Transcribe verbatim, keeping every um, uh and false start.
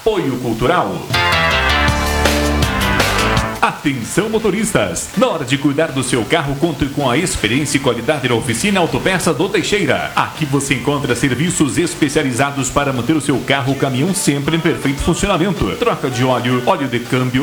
Apoio Cultural. Atenção motoristas, na hora de cuidar do seu carro, conte com a experiência e qualidade da oficina Autopeça do Teixeira. Aqui você encontra serviços especializados para manter o seu carro ou caminhão sempre em perfeito funcionamento. Troca de óleo, óleo de câmbio,